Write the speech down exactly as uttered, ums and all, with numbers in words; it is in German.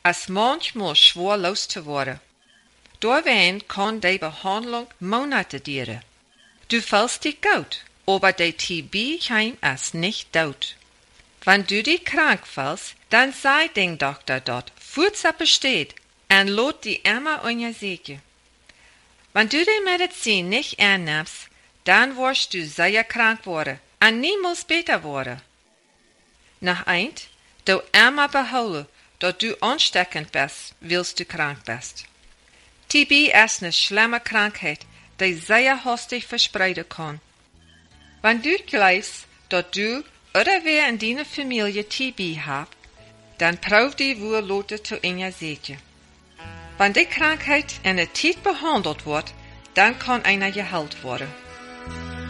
als manchmal schwer loszuwerden. Doorween kann die Behandlung Monate duren. Du fühlst dich gut, aber die T B-Keim ist nicht tot. Wenn du dich krank fühlst, dann sei den Doktor dort, voets er besteht, und lot die immer untersuchen. Wenn du die Medizin nicht annimmst, dann wirst du sehr krank worden und niemals besser werden. Nach eins, du immer behouden, dass du ansteckend bist, willst du krank bist. T B ist eine schlimme Krankheit, die sehr hastig verspreiden kann. Wenn du glaubst, dass du oder wer in deiner Familie T B hat, dann prof die wohl Leute zu untersuchen. Wenn die Krankheit in der Zeit behandelt wird, dann kann einer geheilt werden.